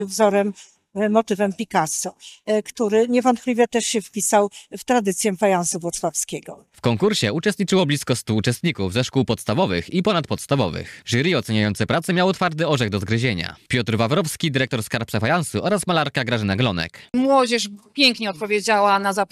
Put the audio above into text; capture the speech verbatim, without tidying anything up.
wzorem, motywem Picasso, który niewątpliwie też się wpisał w tradycję fajansu włocławskiego. W konkursie uczestniczyło blisko stu uczestników ze szkół podstawowych i ponadpodstawowych. Jury oceniające pracę miało twardy orzech do zgryzienia. Piotr Wawrowski, dyrektor skarbca fajansu oraz malarka Grażyna Glonek. Młodzież pięknie odpowiedziała na zaproszenie.